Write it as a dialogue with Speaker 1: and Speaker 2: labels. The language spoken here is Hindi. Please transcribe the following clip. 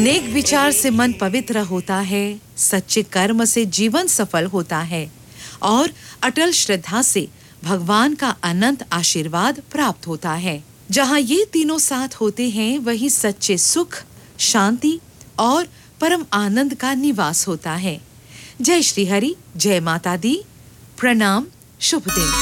Speaker 1: नेक विचार से मन पवित्र होता है, सच्चे कर्म से जीवन सफल होता है और अटल श्रद्धा से भगवान का अनंत आशीर्वाद प्राप्त होता है। जहाँ ये तीनों साथ होते हैं, वहीं सच्चे सुख, शांति और परम आनंद का निवास होता है। जय श्री हरि, जय माता दी, प्रणाम, शुभ दिन।